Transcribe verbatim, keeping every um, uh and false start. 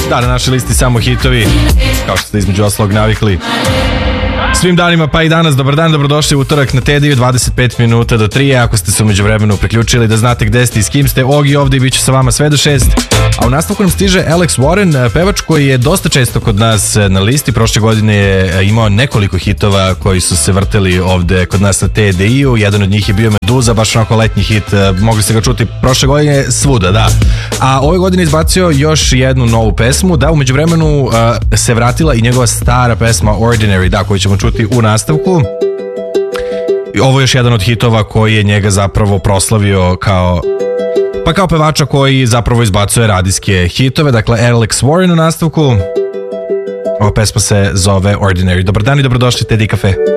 Da, na našoj listi samo hitovi, kao što ste između oslog navikli. Svim danima pa i danas, dobar dan, dobrodošli u utorak na Tediju, dvadeset pet minuta do tri, ako ste se umeđu vremenu priključili da znate gde ste i s kim ste, Ogi ovdje i bit će sa vama sve do šest. A u nastavku nam stiže Alex Warren, pevač koji je dosta često kod nas na listi. Prošle godine je imao nekoliko hitova koji su se vrteli ovde kod nas na T D I-u. Jedan od njih je bio Meduza, baš onako letnji hit. Mogli ste ga čuti prošle godine svuda, da. A ove godine izbacio još jednu novu pesmu. Da, umeđu vremenu uh, se vratila i njegova stara pesma Ordinary, da, koju ćemo čuti u nastavku. Ovo je još jedan od hitova koji je njega zapravo proslavio kao Pa kao pevača koji zapravo izbacuje radijske hitove. Dakle, Alex Warren u nastavku. Ova pesma se zove Ordinary. Dobar dan i dobrodošli Teddy Cafe.